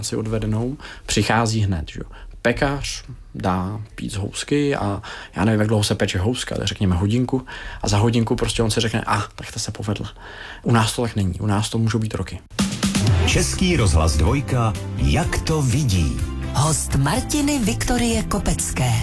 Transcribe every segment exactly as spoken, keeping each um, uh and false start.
si odvedenou, přichází hned, že? Pekař dá pít z housky a já nevím, jak dlouho se peče houska, ale řekněme hodinku a za hodinku prostě on si řekne, a ah, tak to se povedlo. U nás to tak není, u nás to můžou být roky. Český rozhlas dvojka, jak to vidí. Host Martiny Viktorie Kopecké.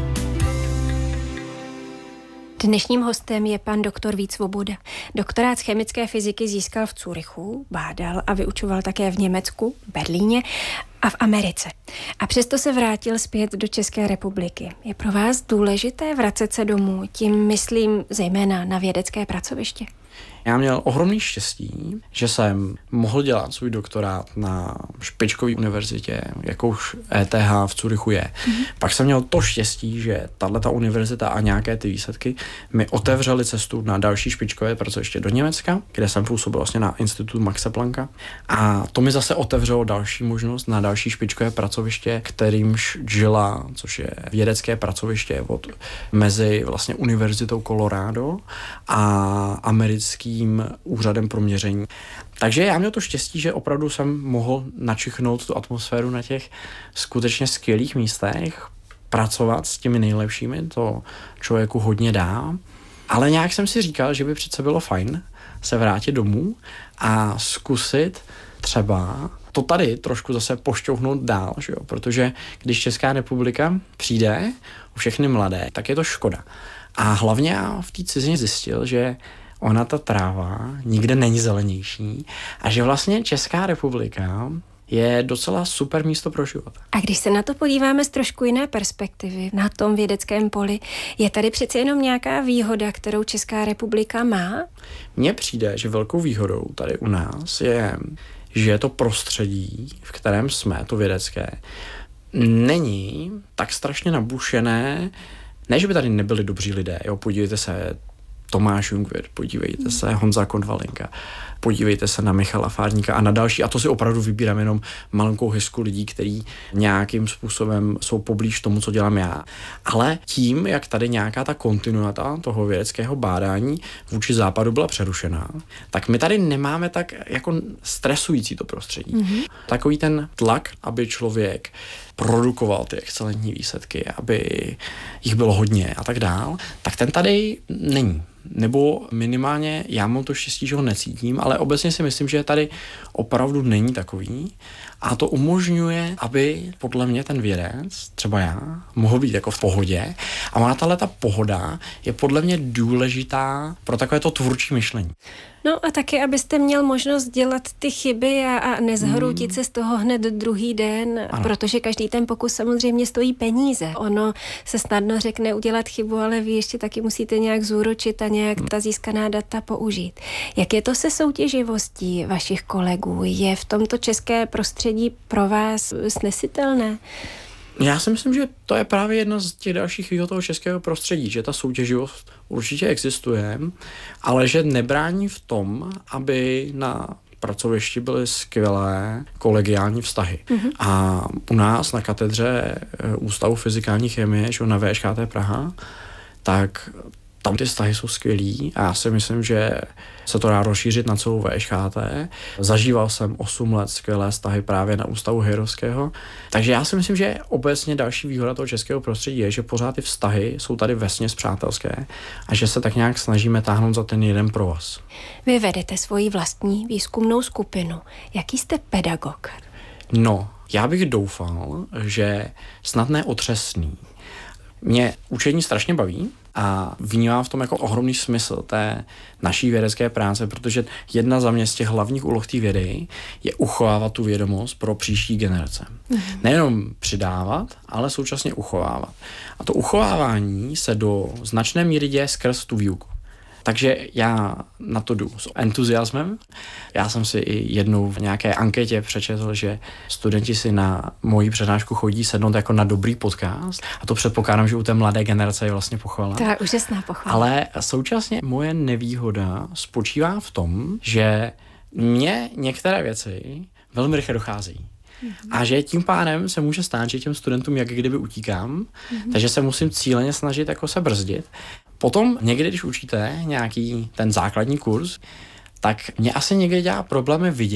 Dnešním hostem je pan doktor Vít Svoboda. Doktorát z chemické fyziky získal v Curychu, bádal a vyučoval také v Německu, Berlíně a v Americe. A přesto se vrátil zpět do České republiky. Je pro vás důležité vracet se domů, tím myslím zejména na vědecké pracoviště? Já měl ohromný štěstí, že jsem mohl dělat svůj doktorát na špičkové univerzitě, jakouž E T H v Curychu je. Mm-hmm. Pak jsem měl to štěstí, že tahleta univerzita a nějaké ty výsledky mi otevřely cestu na další špičkové pracoviště do Německa, kde jsem působil vlastně na institutu Maxe Plancka. A to mi zase otevřelo další možnost na další špičkové pracoviště, kterýmž žila, což je vědecké pracoviště od, mezi vlastně univerzitou Colorado a americkým úřadem pro měření. Takže já měl to štěstí, že opravdu jsem mohl načichnout tu atmosféru na těch skutečně skvělých místech, pracovat s těmi nejlepšími, to člověku hodně dá. Ale nějak jsem si říkal, že by přece bylo fajn se vrátit domů a zkusit třeba to tady trošku zase pošťouhnout dál, že jo? Protože když Česká republika přijde o všechny mladé, tak je to škoda. A hlavně já v té cizině zjistil, že ona ta tráva nikde není zelenější a že vlastně Česká republika je docela super místo pro život. A když se na to podíváme z trošku jiné perspektivy, na tom vědeckém poli, je tady přeci jenom nějaká výhoda, kterou Česká republika má? Mně přijde, že velkou výhodou tady u nás je, že to prostředí, v kterém jsme, to vědecké, není tak strašně nabušené, ne, že by tady nebyli dobří lidé, jo, podívejte se, Tomáš Jungwirth, podívejte se, Honza Konvalinka, podívejte se na Michala Fárníka a na další. A to si opravdu vybírám jenom malinkou hezku lidí, kteří nějakým způsobem jsou poblíž tomu, co dělám já. Ale tím, jak tady nějaká ta kontinuita toho vědeckého bádání vůči západu byla přerušená, tak my tady nemáme tak jako stresující to prostředí. Mm-hmm. Takový ten tlak, aby člověk produkoval ty excelentní výsledky, aby jich bylo hodně a tak dál, tak ten tady není. Nebo minimálně já mám to štěstí, že ho necítím, ale obecně si myslím, že tady opravdu není takový a to umožňuje, aby podle mě ten vědec, třeba já, mohl být jako v pohodě a ona tahleta pohoda je podle mě důležitá pro takové to tvůrčí myšlení. No a taky, abyste měl možnost dělat ty chyby a, a nezhroutit hmm. se z toho hned druhý den, ano. Protože každý ten pokus samozřejmě stojí peníze. Ono se snadno řekne udělat chybu, ale vy ještě taky musíte nějak zúročit a nějak hmm. ta získaná data použít. Jak je to se soutěživostí vašich kolegů? Je v tomto české prostředí pro vás snesitelné? Já si myslím, že to je právě jedna z těch dalších výhod toho českého prostředí, že ta soutěživost určitě existuje, ale že nebrání v tom, aby na pracovišti byly skvělé kolegiální vztahy. Mm-hmm. A u nás na katedře Ústavu fyzikální chemie, že na V Š K T Praha, tak tam ty vztahy jsou skvělý a já si myslím, že se to dá rozšířit na celou V Š K T. Zažíval jsem osm let skvělé vztahy právě na Ústavu Hejrovského. Takže já si myslím, že obecně další výhoda toho českého prostředí je, že pořád ty vztahy jsou tady vesměs přátelské a že se tak nějak snažíme táhnout za ten jeden provaz. Vy vedete svoji vlastní výzkumnou skupinu. Jaký jste pedagog? No, já bych doufal, že snad ne otřesný. Mě učení strašně baví a vnímám v tom jako ohromný smysl té naší vědecké práce, protože jedna za mě z těch hlavních úloh té vědy je uchovávat tu vědomost pro příští generace. Mm. Nejenom přidávat, ale současně uchovávat. A to uchovávání se do značné míry děje skrz tu výuku. Takže já na to jdu s entuziasmem. Já jsem si i jednou v nějaké anketě přečetl, že studenti si na moji přednášku chodí sednout jako na dobrý podcast a to předpokládám, že u té mladé generace je vlastně pochvala. To je úžasná pochvala. Ale současně moje nevýhoda spočívá v tom, že mě některé věci velmi rychle docházejí. Mm-hmm. A že tím pádem se může stát, že těm studentům jak kdyby utíkám, mm-hmm. takže se musím cíleně snažit jako se brzdit. Potom někdy, když učíte nějaký ten základní kurz, tak mě asi někdy dělá problémy vidět,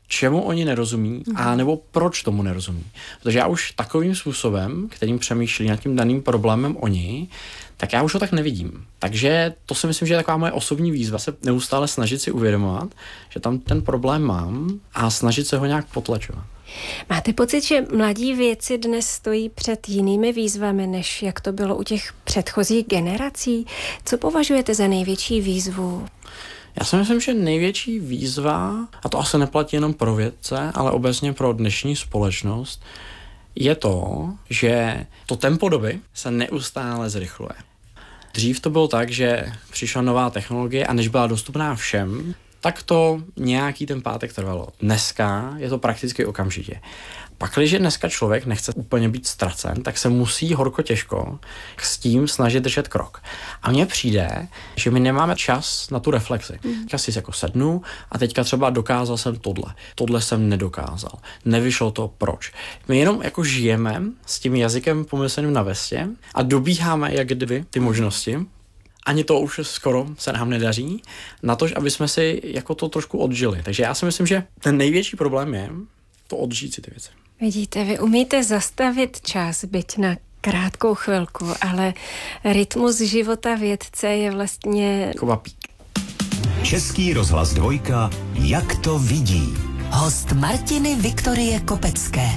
čemu oni nerozumí a nebo proč tomu nerozumí. Protože já už takovým způsobem, kterým přemýšlí nad tím daným problémem oni, tak já už ho tak nevidím. Takže to si myslím, že je taková moje osobní výzva, se neustále snažit si uvědomovat, že tam ten problém mám a snažit se ho nějak potlačovat. Máte pocit, že mladí vědci dnes stojí před jinými výzvami, než jak to bylo u těch předchozích generací? Co považujete za největší výzvu? Já si myslím, že největší výzva, a to asi neplatí jenom pro vědce, ale obecně pro dnešní společnost, je to, že to tempo doby se neustále zrychluje. Dřív to bylo tak, že přišla nová technologie a než byla dostupná všem, tak to nějaký ten pátek trvalo. Dneska je to prakticky okamžitě. Pakliže dneska člověk nechce úplně být ztracen, tak se musí horko těžko s tím snažit držet krok. A mně přijde, že my nemáme čas na tu reflexi. Mm. Teďka si jako sednu a teďka třeba dokázal jsem tohle. Tohle jsem nedokázal. Nevyšlo to proč. My jenom jako žijeme s tím jazykem pomyslným na vestě a dobíháme jak kdyby ty možnosti. Ani to už skoro se nám nedaří, na to, aby jsme si jako to trošku odžili. Takže já si myslím, že ten největší problém je to odžít si ty věci. Vidíte, vy umíte zastavit čas, byť na krátkou chvilku, ale rytmus života vědce je vlastně... Kvapík. Český rozhlas dvojka, jak to vidí. Host Martiny Viktorie Kopecké.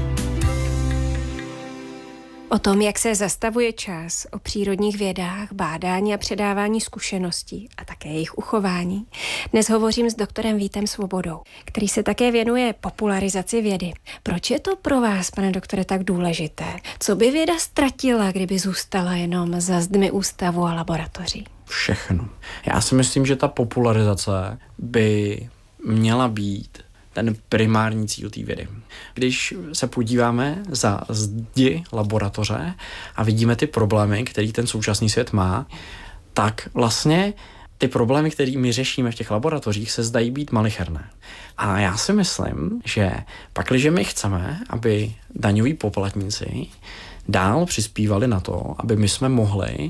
O tom, jak se zastavuje čas, o přírodních vědách, bádání a předávání zkušeností a také jejich uchování, dnes hovořím s doktorem Vítem Svobodou, který se také věnuje popularizaci vědy. Proč je to pro vás, pane doktore, tak důležité? Co by věda ztratila, kdyby zůstala jenom za zdmi ústavu a laboratoří? Všechno. Já si myslím, že ta popularizace by měla být ten primární cíl té vědy. Když se podíváme za zdi laboratoře a vidíme ty problémy, který ten současný svět má, tak vlastně ty problémy, které my řešíme v těch laboratořích, se zdají být malicherné. A já si myslím, že pakliže my chceme, aby daňoví poplatníci dál přispívali na to, aby my jsme mohli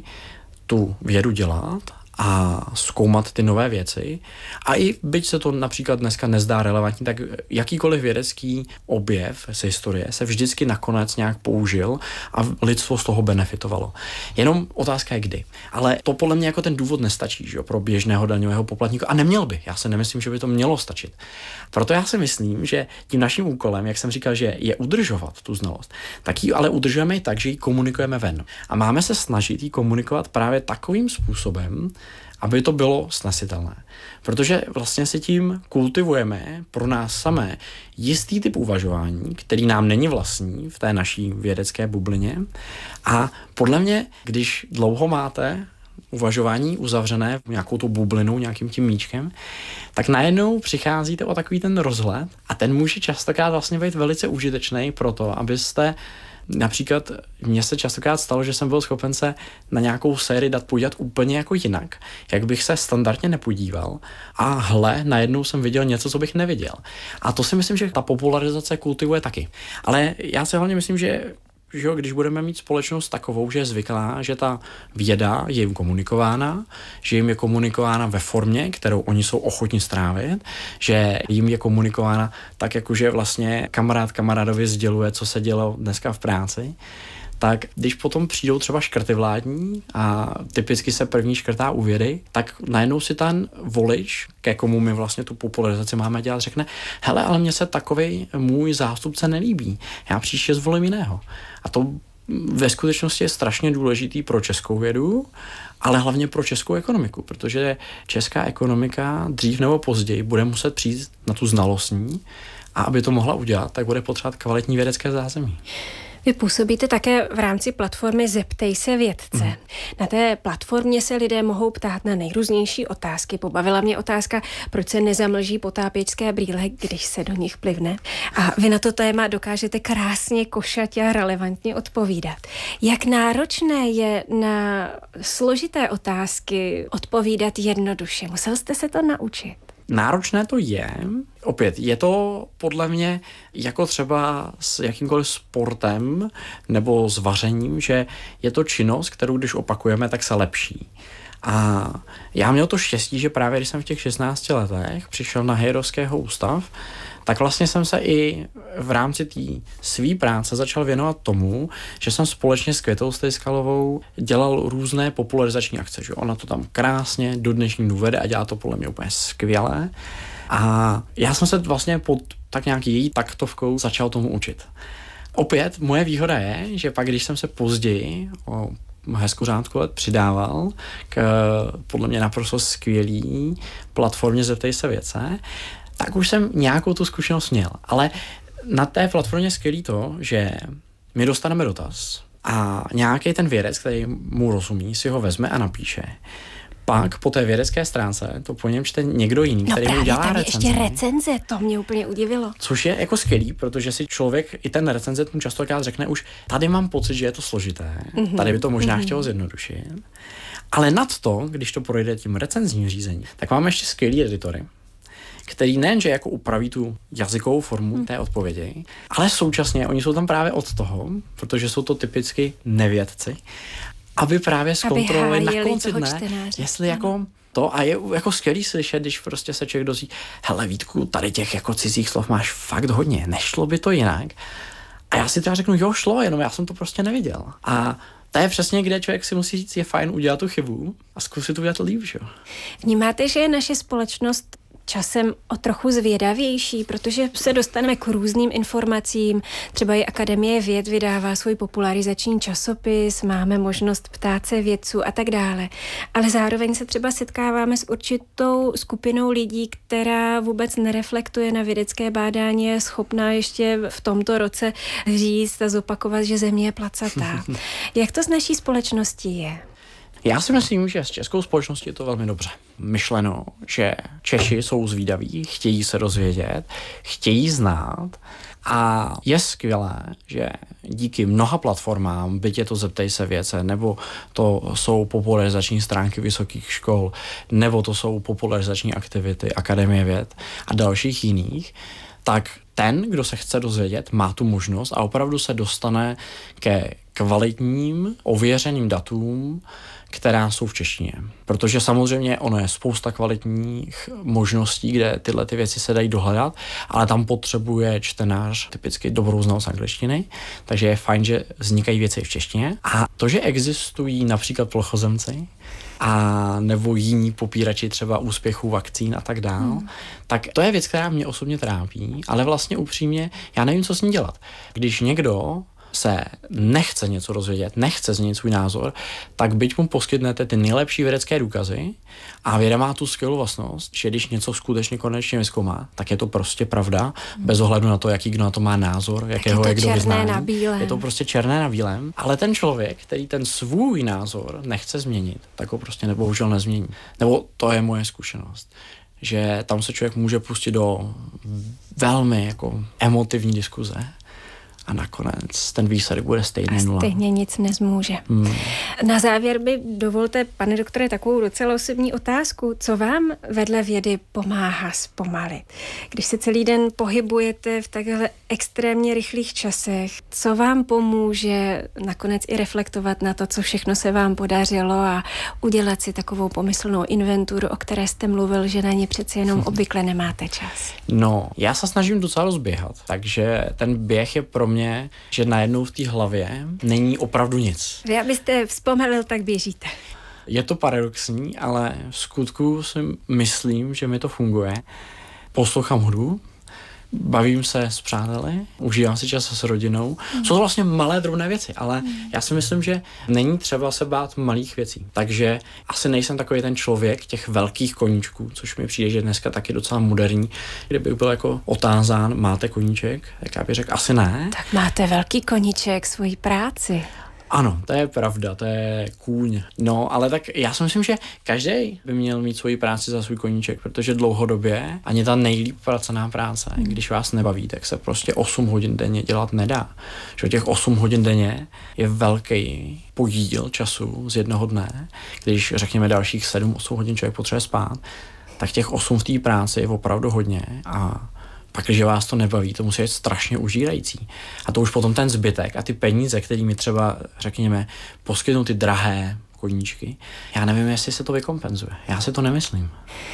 tu vědu dělat a zkoumat ty nové věci. A i byť se to například dneska nezdá relevantní, tak jakýkoliv vědecký objev z historie se vždycky nakonec nějak použil a lidstvo z toho benefitovalo. Jenom otázka je kdy. Ale to podle mě jako ten důvod nestačí, že jo, pro běžného daňového poplatníka. A neměl by. Já si nemyslím, že by to mělo stačit. Proto já si myslím, že tím naším úkolem, jak jsem říkal, že je udržovat tu znalost, tak ji ale udržujeme i tak, že ji komunikujeme ven. A máme se snažit ji komunikovat právě takovým způsobem, aby to bylo snesitelné. Protože vlastně si tím kultivujeme pro nás samé jistý typ uvažování, který nám není vlastní v té naší vědecké bublině. A podle mě, když dlouho máte uvažování uzavřené nějakou tu bublinou, nějakým tím míčkem, tak najednou přicházíte o takový ten rozhled a ten může častokrát vlastně být velice užitečný pro to, abyste například, mně se častokrát stalo, že jsem byl schopen se na nějakou sérii dat podívat úplně jako jinak, jak bych se standardně nepodíval a hle, najednou jsem viděl něco, co bych neviděl. A to si myslím, že ta popularizace kultivuje taky. Ale já si hlavně myslím, že že jo, když budeme mít společnost takovou, že je zvyklá, že ta věda je jim komunikována, že jim je komunikována ve formě, kterou oni jsou ochotni strávit, že jim je komunikována tak, jakože vlastně kamarád kamarádovi sděluje, co se dělo dneska v práci, tak když potom přijdou třeba škrty vládní a typicky se první škrtá u vědy, tak najednou si ten volič, ke komu my vlastně tu popularizaci máme dělat, řekne, hele, ale mně se takovej můj zástupce nelíbí, já příště zvolím jiného. A to ve skutečnosti je strašně důležitý pro českou vědu, ale hlavně pro českou ekonomiku, protože česká ekonomika dřív nebo později bude muset přijít na tu znalostní a aby to mohla udělat, tak bude potřebovat kvalitní vědecké zázemí. Vy působíte také v rámci platformy Zeptej se vědce. Mm. Na té platformě se lidé mohou ptát na nejrůznější otázky. Pobavila mě otázka, proč se nezamlží potápěčské brýle, když se do nich plivne. A vy na to téma dokážete krásně, košatě a relevantně odpovídat. Jak náročné je na složité otázky odpovídat jednoduše? Musel jste se to naučit? Náročné to je. Opět, je to podle mě jako třeba s jakýmkoliv sportem nebo s vařením, že je to činnost, kterou když opakujeme, tak se lepší. A já měl to štěstí, že právě když jsem v těch šestnácti letech přišel na Hejrovského ústav, tak vlastně jsem se i v rámci té své práce začal věnovat tomu, že jsem společně s Květou Stejskalovou dělal různé popularizační akce. Že? Ona to tam krásně do dnešních dnů vede a dělá to podle mě úplně skvěle. A já jsem se vlastně pod tak nějaký její taktovkou začal tomu učit. Opět moje výhoda je, že pak, když jsem se později o hezkou řádku let přidával k podle mě naprosto skvělý platformě Zeptej se vědce, tak už jsem nějakou tu zkušenost měl. Ale na té platformě skvělý to, že my dostaneme dotaz a nějaký ten vědec, který mu rozumí, si ho vezme a napíše. Pak po té vědecké stránce to po něm čte někdo jiný, no který mu dělá recenzi. ještě recenze, to mě úplně udivilo. Což je jako skvělý, protože si člověk, i ten recenzent mu častokrát řekne už, tady mám pocit, že je to složité, mm-hmm. tady by to možná mm-hmm. chtělo zjednodušit. Ale nad to, když to projde tím recenzním řízením, tak máme ještě skvělý editory, který nejenže jako upraví tu jazykovou formu mm. té odpovědi, ale současně oni jsou tam právě od toho, protože jsou to typicky nevědci, aby právě zkontrolovali na konci dne, čtenáře. Jestli jako to, a je jako skvělý slyšet, když prostě se člověk dozví, hele Vítku, tady těch jako cizích slov máš fakt hodně, nešlo by to jinak. A já si třeba řeknu, jo, šlo, jenom já jsem to prostě neviděl. A to je přesně, kde člověk si musí říct, je fajn udělat tu chybu a zkusit to udělat líp, že jo. Vnímáte, že je naše společnost časem o trochu zvědavější, protože se dostaneme k různým informacím. Třeba i Akademie věd vydává svůj popularizační časopis, máme možnost ptát se vědců a tak dále. Ale zároveň se třeba setkáváme s určitou skupinou lidí, která vůbec nereflektuje na vědecké bádání, je schopná ještě v tomto roce říct a zopakovat, že Země je placatá. Jak to s naší společností je? Já si myslím, že s českou společností je to velmi dobře myšleno, že Češi jsou zvídaví, chtějí se dozvědět, chtějí znát a je skvělé, že díky mnoha platformám, byť je to Zeptej se vědce, nebo to jsou popularizační stránky vysokých škol, nebo to jsou popularizační aktivity Akademie věd a dalších jiných, tak ten, kdo se chce dozvědět, má tu možnost a opravdu se dostane ke kvalitním, ověřeným datům, která jsou v češtině. Protože samozřejmě ono je spousta kvalitních možností, kde tyhle ty věci se dají dohledat, ale tam potřebuje čtenář typicky dobrou znalost angličtiny, takže je fajn, že vznikají věci v češtině. A to, že existují například plochozemci, a nebo jiní popírači třeba úspěchů vakcín a tak dál, hmm. tak to je věc, která mě osobně trápí, ale vlastně upřímně já nevím, co s ní dělat. Když někdo se nechce něco dozvědět, nechce změnit svůj názor, tak byť mu poskytnete ty nejlepší vědecké důkazy a věda má tu skvělou vlastnost, že když něco skutečně konečně vyzkoumá, tak je to prostě pravda, hmm. bez ohledu na to, jaký kdo na to má názor, jakého je kdo vyznání. Je to prostě černé na bílém, ale ten člověk, který ten svůj názor nechce změnit, tak ho prostě bohužel nezmění. Nebo to je moje zkušenost, že tam se člověk může pustit do velmi jako emotivní diskuze, a nakonec ten výsledek bude stejný nula. A stejně nic nezmůže. Hmm. Na závěr by dovolte, pane doktore, takovou docela osobní otázku. Co vám vedle vědy pomáhá zpomalit? Když se celý den pohybujete v takhle extrémně rychlých časech, co vám pomůže nakonec i reflektovat na to, co všechno se vám podařilo a udělat si takovou pomyslnou inventuru, o které jste mluvil, že na ně přeci jenom obvykle nemáte čas? No, já se snažím docela rozběhat, takže ten běh je pro mě Mě, že najednou v té hlavě není opravdu nic. Vy abyste vzpomenul, tak běžíte. Je to paradoxní, ale v skutku si myslím, že mi to funguje. Poslouchám hudbu, bavím se s přáteli, užívám si čas s rodinou. Mm. Jsou to vlastně malé, drobné věci, ale mm. já si myslím, že není třeba se bát malých věcí. Takže asi nejsem takový ten člověk těch velkých koníčků, což mi přijde, že dneska taky docela moderní. Kdyby byl jako otázán, máte koníček, tak já bych řekl, asi ne. Tak máte velký koníček, svoji práci. Ano, to je pravda, to je kůň. No, ale tak já si myslím, že každý by měl mít svoji práci za svůj koníček, protože dlouhodobě ani ta nejlíp placená práce, hmm. když vás nebaví, tak se prostě osm hodin denně dělat nedá. Že těch osm hodin denně je velký podíl času z jednoho dne, když řekněme dalších sedm osm hodin člověk potřebuje spát, tak těch osm v té práci je opravdu hodně a pak, když vás to nebaví, to musí být strašně užírající. A to už potom ten zbytek a ty peníze, kterými třeba, řekněme, poskytnou ty drahé koníčky, já nevím, jestli se to vykompenzuje. Já si to nemyslím.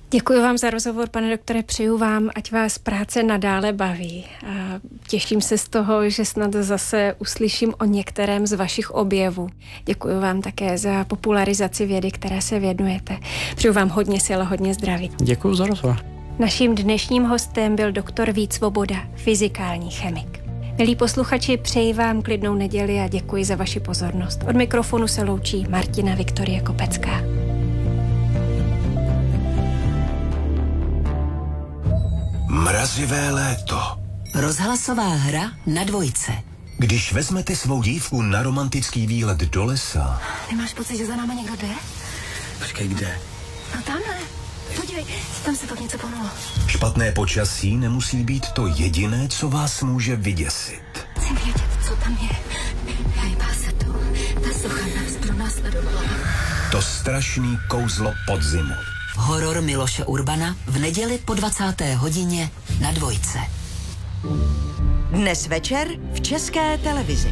Děkuji vám za rozhovor, pane doktore, přeju vám, ať vás práce nadále baví. A těším se z toho, že snad zase uslyším o některém z vašich objevů. Děkuji vám také za popularizaci vědy, které se věnujete. Přeju vám hodně sil a hodně zdraví. Děkuji za rozhovor. Naším dnešním hostem byl doktor Vít Svoboda, fyzikální chemik. Milí posluchači, přeji vám klidnou neděli a děkuji za vaši pozornost. Od mikrofonu se loučí Martina Viktorie Kopecká. Mrazivé léto. Rozhlasová hra na dvojce. Když vezmete svou dívku na romantický výlet do lesa... Nemáš pocit, že za náma někdo jde? Počkej, kde? No tamhle. Podívej, tam se to něco pohnulo. Špatné počasí nemusí být to jediné, co vás může vyděsit. Chci vědět, co tam je. Hejbá se to. Ta socha nás pronásledovala. To strašný kouzlo podzimu. Horor Miloše Urbana v neděli po dvacáté hodině na dvojce. Dnes večer v České televizi.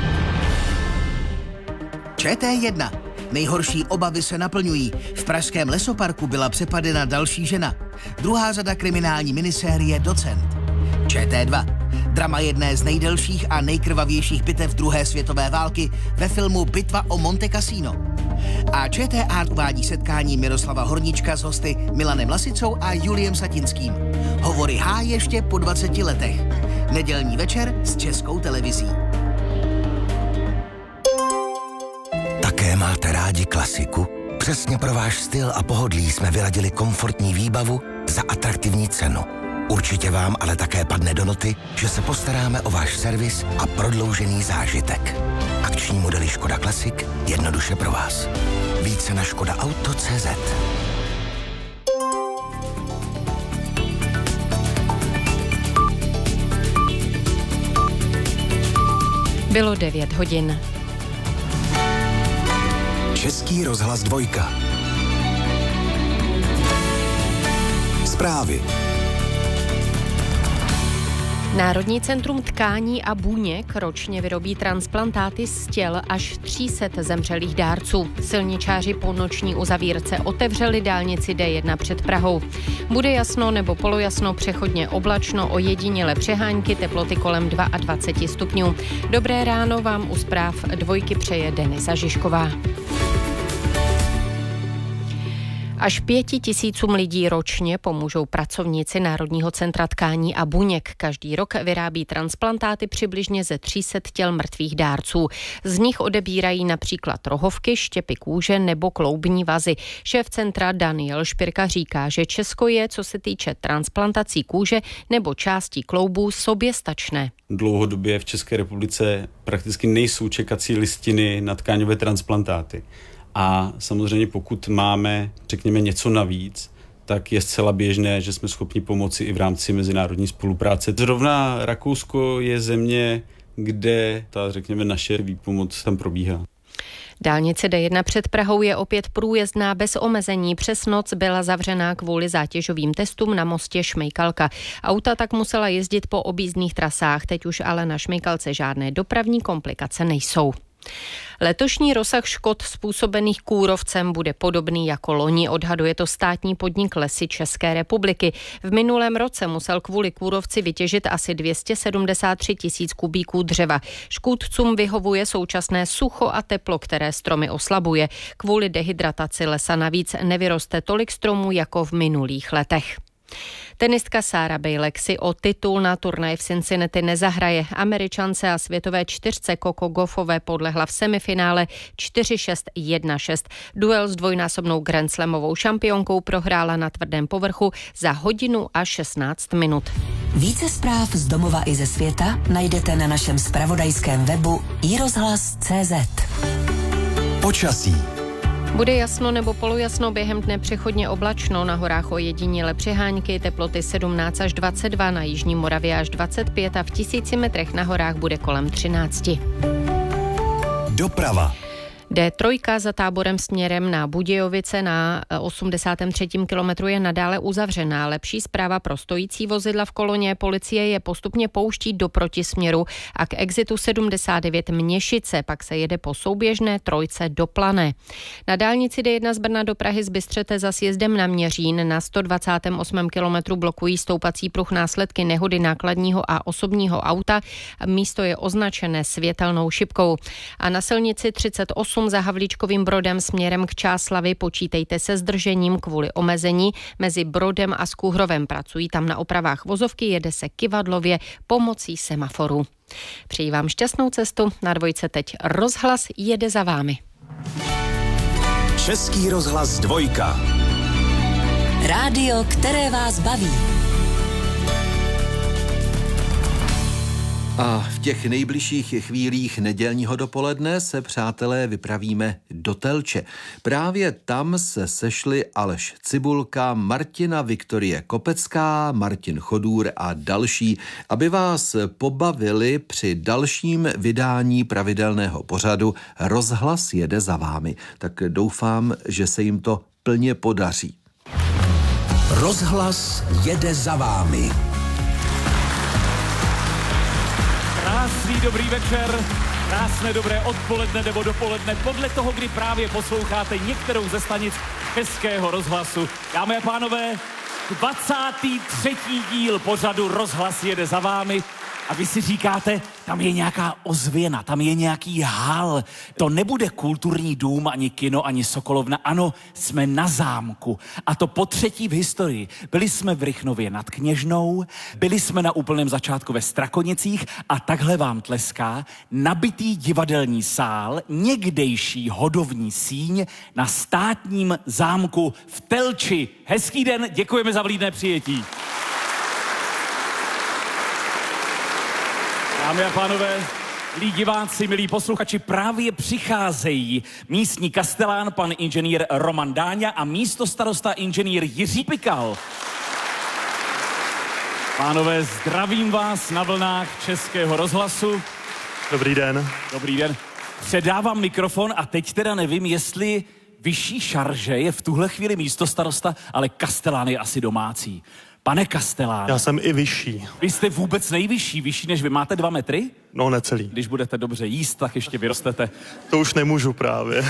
Č T jedna. Nejhorší obavy se naplňují. V pražském lesoparku byla přepadena další žena. Druhá řada kriminální minisérie Docent. Č T dva. Drama jedné z nejdelších a nejkrvavějších bitev druhé světové války ve filmu Bitva o Monte Cassino. A Č T A uvádí setkání Miroslava Hornička s hosty Milanem Lasicou a Juliem Satinským. Hovory H ještě po dvaceti letech. Nedělní večer s Českou televizí. Také máte rádi klasiku? Přesně pro váš styl a pohodlí jsme vyladili komfortní výbavu za atraktivní cenu. Určitě vám ale také padne do noty, že se postaráme o váš servis a prodloužený zážitek. Akční modely Škoda Classic jednoduše pro vás. Více na škoda auto tečka cé zet. Bylo devět hodin. Český rozhlas dvojka. Zprávy. Národní centrum tkání a buněk ročně vyrobí transplantáty z těl až tří set zemřelých dárců. Silničáři po noční uzavírce otevřeli dálnici D jedna před Prahou. Bude jasno nebo polojasno, přechodně oblačno, ojediněle přehánky, teploty kolem dvacet dva stupňů. Dobré ráno vám u zpráv dvojky přeje Denisa Žižková. Až pěti tisícům lidí ročně pomůžou pracovníci Národního centra tkání a buněk. Každý rok vyrábí transplantáty přibližně ze tří set těl mrtvých dárců. Z nich odebírají například rohovky, štěpy kůže nebo kloubní vazy. Šéf centra Daniel Špirka říká, že Česko je, co se týče transplantací kůže nebo částí kloubů, soběstačné. Dlouhodobě v České republice prakticky nejsou čekací listiny na tkáňové transplantáty. A samozřejmě pokud máme, řekněme, něco navíc, tak je zcela běžné, že jsme schopni pomoci i v rámci mezinárodní spolupráce. Zrovna Rakousko je země, kde ta, řekněme, naše výpomoc tam probíhá. Dálnice D jedna před Prahou je opět průjezdná bez omezení. Přes noc byla zavřená kvůli zátěžovým testům na mostě Šmejkalka. Auta tak musela jezdit po objízdných trasách, teď už ale na Šmejkalce žádné dopravní komplikace nejsou. Letošní rozsah škod způsobených kůrovcem bude podobný jako loni, odhaduje to státní podnik Lesy České republiky. V minulém roce musel kvůli kůrovci vytěžit asi dvě stě sedmdesát tři tisíc kubíků dřeva. Škůdcům vyhovuje současné sucho a teplo, které stromy oslabuje. Kvůli dehydrataci lesa navíc nevyroste tolik stromů jako v minulých letech. Tenistka Sarah Bejlek si o titul na turnaj v Cincinnati nezahraje. Američance a světové čtyřce Coco Gauffové podlehla v semifinále čtyři šest jedna šest. Duel s dvojnásobnou grandslamovou šampionkou prohrála na tvrdém povrchu za hodinu a šestnáct minut. Více zpráv z domova i ze světa najdete na našem zpravodajském webu i rozhlas tečka cé zet. Počasí. Bude jasno nebo polojasno, během dne přechodně oblačno, na horách ojediněle přehánky, teploty sedmnáct až dvacet dva, na jižní Moravě až dvacet pět a v tisíci metrech na horách bude kolem třináct. Doprava. D tři za Táborem směrem na Budějovice na osmdesátém třetím kilometru je nadále uzavřená. Lepší zpráva pro stojící vozidla v koloně. Policie je postupně pouští do protisměru a k exitu sedmdesát devět Měšice, pak se jede po souběžné trojce do Plané. Na dálnici D jedna z Brna do Prahy z Bystřete za sjezdem na Měřín na sto dvacátém osmém kilometru blokují stoupací pruh následky nehody nákladního a osobního auta. Místo je označené světelnou šipkou. A na silnici třicet osm za Havlíčkovým Brodem směrem k Čáslavi počítejte se zdržením kvůli omezení mezi Brodem a Skúhrovem. Pracují tam na opravách vozovky, jede se kyvadlově pomocí semaforu. Přeji vám šťastnou cestu, na dvojce teď Rozhlas jede za vámi. Český rozhlas dvojka. Rádio, které vás baví. A v těch nejbližších chvílích nedělního dopoledne se, přátelé, vypravíme do Telče. Právě tam se sešli Aleš Cibulka, Martina Viktorie Kopecká, Martin Chodůr a další, aby vás pobavili při dalším vydání pravidelného pořadu Rozhlas jede za vámi. Tak doufám, že se jim to plně podaří. Rozhlas jede za vámi. Krásný dobrý večer, krásné dobré odpoledne nebo dopoledne, podle toho, kdy právě posloucháte některou ze stanic Českého rozhlasu. Dámy a pánové, dvacátý třetí díl pořadu Rozhlas jede za vámi. A vy si říkáte, tam je nějaká ozvěna, tam je nějaký hal. To nebude kulturní dům, ani kino, ani Sokolovna. Ano, jsme na zámku. A to po třetí v historii. Byli jsme v Rychnově nad Kněžnou, byli jsme na úplném začátku ve Strakonicích a takhle vám tleská nabitý divadelní sál, někdejší hodovní síň na státním zámku v Telči. Hezký den, děkujeme za vlídné přijetí. Dámy a pánové, milí diváci, milí posluchači, právě přicházejí místní kastelán, pan inženýr Roman Dáňa a místostarosta inženýr Jiří Pikal. Pánové, zdravím vás na vlnách Českého rozhlasu. Dobrý den. Dobrý den. Předávám mikrofon a teď teda nevím, jestli vyšší šarže je v tuhle chvíli místostarosta, ale kastelán je asi domácí. Pane kastelán. Já jsem i vyšší. Vy jste vůbec nejvyšší, vyšší než vy. Máte dva metry? No, necelý. Když budete dobře jíst, tak ještě vyrostete. To už nemůžu právě.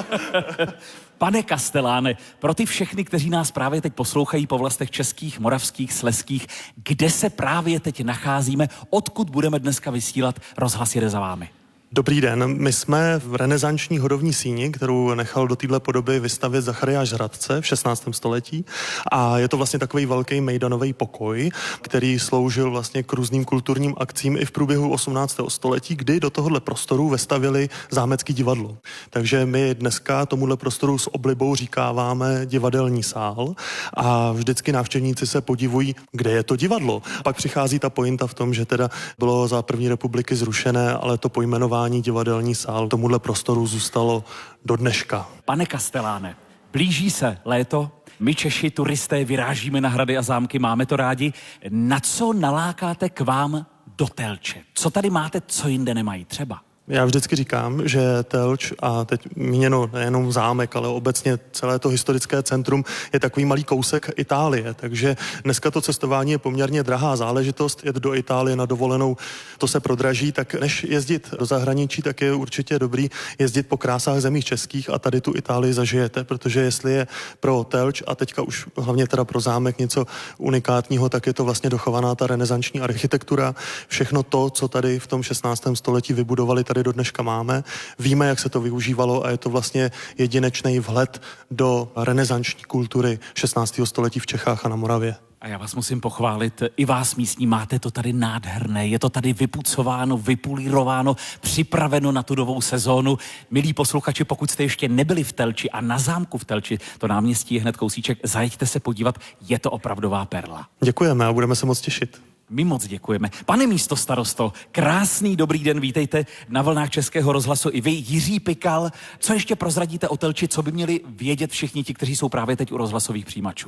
Pane kasteláne, pro ty všechny, kteří nás právě teď poslouchají po vlastech českých, moravských, slezských, kde se právě teď nacházíme, odkud budeme dneska vysílat Rozhlas jede za vámi? Dobrý den, my jsme v renesanční hodovní síni, kterou nechal do téhle podoby vystavět Zachariáš Hradce v šestnáctém století a je to vlastně takový velký mejdanový pokoj, který sloužil vlastně k různým kulturním akcím i v průběhu osmnáctého století, kdy do tohohle prostoru vestavili zámecký divadlo. Takže my dneska tomuhle prostoru s oblibou říkáváme divadelní sál a vždycky návštěvníci se podivují, kde je to divadlo. Pak přichází ta pointa v tom, že teda bylo za první republiky zrušené, ale to pojmenování divadelní sál tomuhle prostoru zůstalo do dneška. Pane kasteláne, blíží se léto, my Češi, turisté, vyrážíme na hrady a zámky, máme to rádi. Na co nalákáte k vám do Telče? Co tady máte, co jinde nemají třeba? Já vždycky říkám, že Telč, a teď míněno nejenom zámek, ale obecně celé to historické centrum je takový malý kousek Itálie, takže dneska to cestování je poměrně drahá záležitost, jet do Itálie na dovolenou, to se prodraží, tak než jezdit do zahraničí, tak je určitě dobrý jezdit po krásách zemích českých a tady tu Itálii zažijete, protože jestli je pro Telč a teďka už hlavně teda pro zámek něco unikátního, tak je to vlastně dochovaná ta renesanční architektura, všechno to, co tady v tom šestnáctém století vybudovali, tady do dneška máme. Víme, jak se to využívalo a je to vlastně jedinečný vhled do renesanční kultury šestnáctého století v Čechách a na Moravě. A já vás musím pochválit, i vás místní, máte to tady nádherné, je to tady vypucováno, vypulírováno, připraveno na tu novou sezónu. Milí posluchači, pokud jste ještě nebyli v Telči a na zámku v Telči, to náměstí je hned kousíček, zajďte se podívat, je to opravdová perla. Děkujeme a budeme se moc těšit. My moc děkujeme. Pane místostarosto, krásný dobrý den, vítejte na vlnách Českého rozhlasu i vy, Jiří Pikal. Co ještě prozradíte o Telči, co by měli vědět všichni ti, kteří jsou právě teď u rozhlasových přijímačů?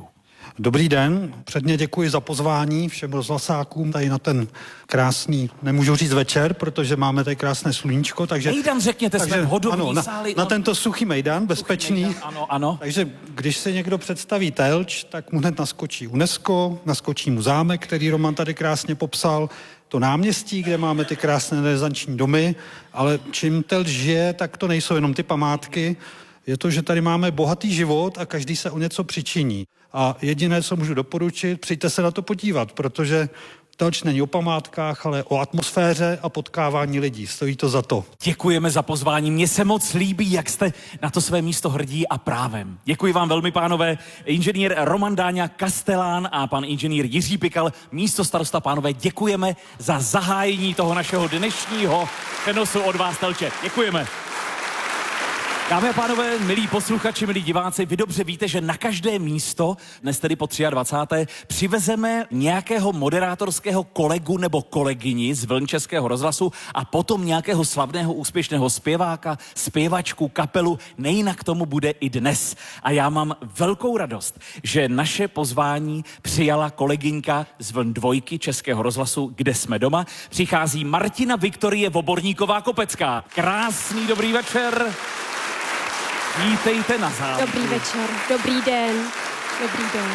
Dobrý den, předně děkuji za pozvání všem rozhlasákům tady na ten krásný, nemůžu říct večer, protože máme tady krásné sluníčko, takže... Mejdan řekněte, jsme v hodovní ano, sáli. Na, na tento suchý mejdan, bezpečný. Mejdan, ano, ano. Takže když se někdo představí Telč, tak mu hned naskočí UNESCO, naskočí mu zámek, který Roman tady krásně popsal, to náměstí, kde máme ty krásné renesanční domy, ale čím Telč žije, tak to nejsou jenom ty památky, je to, že tady máme bohatý život a každý se o něco přičiní. A jediné, co můžu doporučit, přijďte se na to podívat, protože Telč není o památkách, ale o atmosféře a potkávání lidí. Stojí to za to. Děkujeme za pozvání. Mně se moc líbí, jak jste na to své místo hrdí a právem. Děkuji vám velmi, pánové. Inženýr Roman Dáňa Kastelán a pan inženýr Jiří Pikal, místo starosta. Pánové, děkujeme za zahájení toho našeho dnešního přenosu od vás, Telče. Děkujeme. Dámy a pánové, milí posluchači, milí diváci, vy dobře víte, že na každé místo, dnes tedy po dvacáté třetí přivezeme nějakého moderátorského kolegu nebo kolegyni z vln Českého rozhlasu a potom nějakého slavného úspěšného zpěváka, zpěvačku, kapelu, nejinak tomu bude i dnes. A já mám velkou radost, že naše pozvání přijala kolegyňka z vln dvojky Českého rozhlasu, kde jsme doma. Přichází Martina Viktorie Voborníková-Kopecká. Krásný dobrý večer. Vítejte na zámku. Dobrý večer, dobrý den, dobrý den.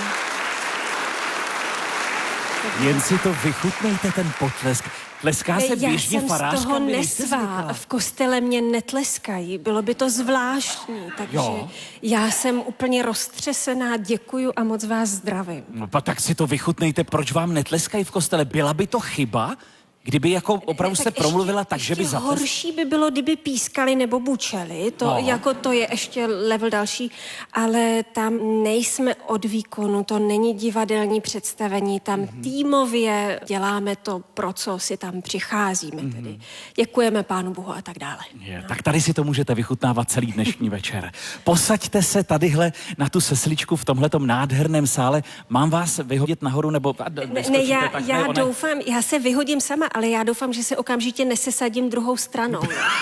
Dobrý Jen den. Si to vychutnejte, ten potlesk. Tleská se běžně farářka. Já jsem z toho nesvá. V kostele mě netleskají. Bylo by to zvláštní. Takže jo. Já jsem úplně roztřesená. Děkuju a moc vás zdravím. No, tak si to vychutnejte. Proč vám netleskají v kostele? Byla by to chyba? Kdyby jako opravdu se promluvila tak, že by zatles... horší by bylo, kdyby pískali nebo bučeli, to, no. Jako to je ještě level další, ale tam nejsme od výkonu, to není divadelní představení, tam mm-hmm. týmově děláme to, pro co si tam přicházíme mm-hmm. tedy. Děkujeme Pánu Bohu a tak dále. Je, no. Tak tady si to můžete vychutnávat celý dnešní večer. Posaďte se tadyhle na tu sesličku v tomhletom nádherném sále. Mám vás vyhodit nahoru nebo... Ne, ne, já, tak, já ne, doufám, já se vyhodím sama, ale já doufám, že se okamžitě nesesadím druhou stranou.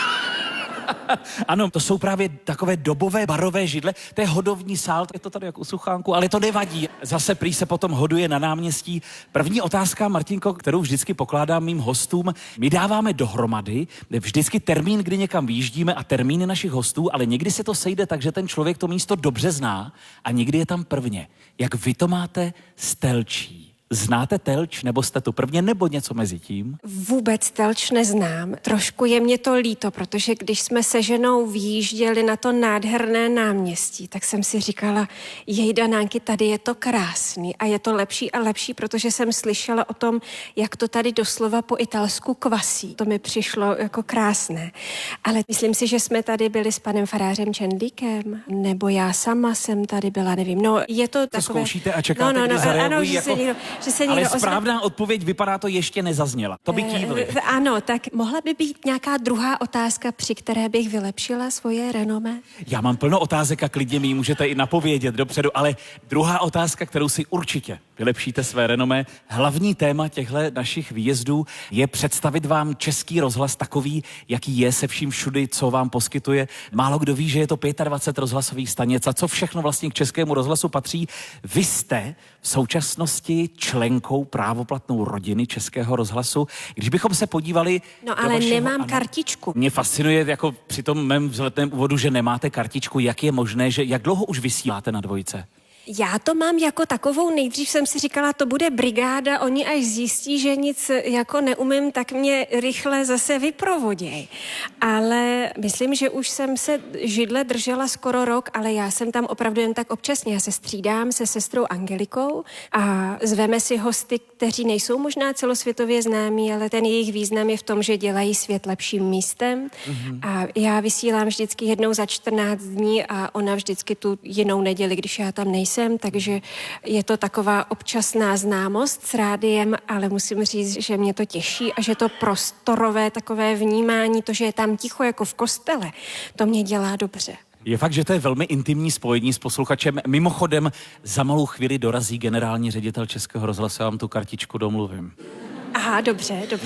Ano, to jsou právě takové dobové barové židle. To je hodovní sál, je to tady jako u Suchánku, ale to nevadí. Zase prý se potom hoduje na náměstí. První otázka, Martinko, kterou vždycky pokládám mým hostům. My dáváme dohromady vždycky termín, kdy někam vyjíždíme a termíny našich hostů, ale někdy se to sejde tak, že ten člověk to místo dobře zná a někdy je tam prvně. Jak vy to máte s Telčí? Znáte Telč, nebo jste tu prvně, nebo něco mezi tím? Vůbec Telč neznám. Trošku je mě to líto, protože když jsme se ženou vyjížděli na to nádherné náměstí, tak jsem si říkala, jejda Nánky, tady je to krásný a je to lepší a lepší, protože jsem slyšela o tom, jak to tady doslova po italsku kvasí. To mi přišlo jako krásné. Ale myslím si, že jsme tady byli s panem farářem Čendlíkem, nebo já sama jsem tady byla, nevím. No, je to takové... To zkoušíte a čekáte, no, no, no, kdy zareagují ano, jako... Někdo... Ale správná ozna... odpověď, vypadá to, ještě nezazněla. To by kývli. E, ano, tak mohla by být nějaká druhá otázka, při které bych vylepšila svoje renomé? Já mám plno otázek a klidně mi ji můžete i napovědět dopředu, ale druhá otázka, kterou si určitě vylepšíte své renomé, hlavní téma těchto našich výjezdů je představit vám Český rozhlas takový, jaký je, se vším všudy, co vám poskytuje. Málo kdo ví, že je to dvacet pět rozhlasových stanic a co všechno vlastně k Českému rozhlasu patří. Vy jste v současnosti členkou právoplatnou rodiny Českého rozhlasu. Když bychom se podívali... No ale vašeho, nemám ano, kartičku. Mě fascinuje jako při tom mém vzletném úvodu, že nemáte kartičku. Jak je možné, že jak dlouho už vysíláte na dvojce? Já to mám jako takovou, nejdřív jsem si říkala, to bude brigáda, oni až zjistí, že nic jako neumím, tak mě rychle zase vyprovoděj. Ale myslím, že už jsem se židle držela skoro rok, ale já jsem tam opravdu jen tak občasně. Já se střídám se sestrou Angelikou a zveme si hosty, kteří nejsou možná celosvětově známí, ale ten jejich význam je v tom, že dělají svět lepším místem. Mm-hmm. A já vysílám vždycky jednou za čtrnáct dní a ona vždycky tu jinou neděli, když já tam nejsem. Takže je to taková občasná známost s rádiem, ale musím říct, že mě to těší a že to prostorové takové vnímání, to, že je tam ticho jako v kostele, to mě dělá dobře. Je fakt, že to je velmi intimní spojení s posluchačem. Mimochodem, za malou chvíli dorazí generální ředitel Českého rozhlasu, já vám tu kartičku domluvím. Aha, dobře, dobře. No,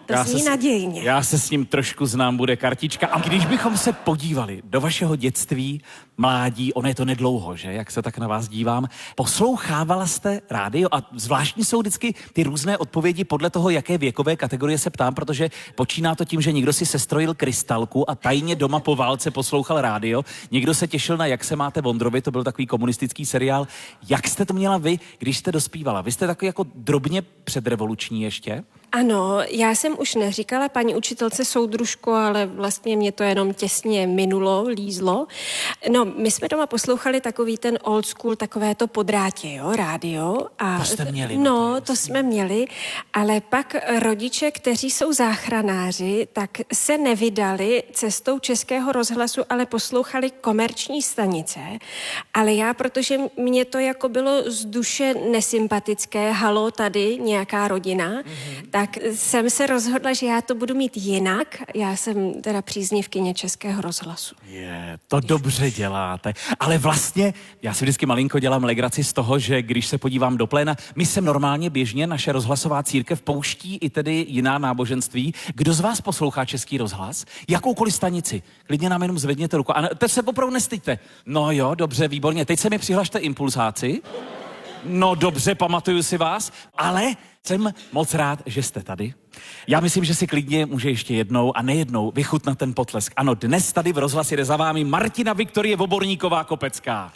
To Já zní se, nadějně. Já se s ním trošku znám, bude kartička. A když bychom se podívali do vašeho dětství, mládí, ono je to nedlouho, že? Jak se tak na vás dívám. Poslouchávala jste rádio? A zvláštní jsou vždycky ty různé odpovědi podle toho, jaké věkové kategorie se ptám, protože počíná to tím, že někdo si sestrojil krystalku a tajně doma po válce poslouchal rádio. Někdo se těšil na Jak se máte Vondrovi, to byl takový komunistický seriál. Jak jste to měla vy, když jste dospívala? Vy jste takový jako drobně předrevoluční ještě? Ano, já jsem už neříkala paní učitelce soudružko, ale vlastně mě to jenom těsně minulo, lízlo. No, my jsme doma poslouchali takový ten old school, takové to podrátě, jo, rádio. A to jste měli. No, to jsme měli, ale pak rodiče, kteří jsou záchranáři, tak se nevydali cestou Českého rozhlasu, ale poslouchali komerční stanice. Ale já, protože mě to jako bylo z duše nesympatické, halo, tady nějaká rodina, mm-hmm. tak jsem se rozhodla, že já to budu mít jinak. Já jsem teda příznivkyně Českého rozhlasu. Je, to dobře děláte. Ale vlastně, já si vždycky malinko dělám legraci z toho, že když se podívám do pléna, my se normálně běžně, naše rozhlasová církev pouští i tedy jiná náboženství. Kdo z vás poslouchá Český rozhlas? Jakoukoliv stanici. Klidně nám jenom zvedněte ruku. A teď se opravdu nestyďte. No jo, dobře, výborně. Teď se mi přihlašte impulsáci. No dobře, pamatuju si vás, ale jsem moc rád, že jste tady. Já myslím, že si klidně může ještě jednou a nejednou vychutnat ten potlesk. Ano, dnes tady v rozhlase jde za vámi Martina Viktorie Voborníková-Kopecká.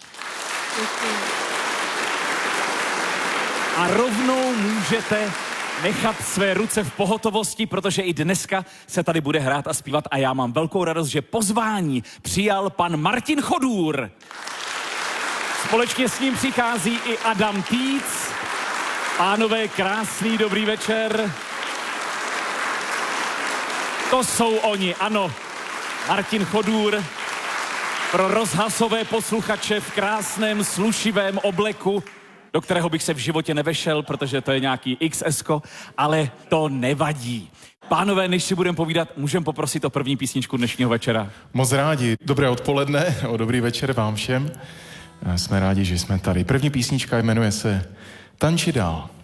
A rovnou můžete nechat své ruce v pohotovosti, protože i dneska se tady bude hrát a zpívat a já mám velkou radost, že pozvání přijal pan Martin Chodůr. Společně s ním přichází i Adam Týc. Pánové, krásný dobrý večer. To jsou oni, ano. Martin Chodůr pro rozhlasové posluchače v krásném slušivém obleku, do kterého bych se v životě nevešel, protože to je nějaký iks esko, ale to nevadí. Pánové, než si budeme povídat, můžeme poprosit o první písničku dnešního večera. Moc rádi. Dobré odpoledne, o dobrý večer vám všem. Jsme rádi, že jsme tady. První písnička jmenuje se Tanči dál.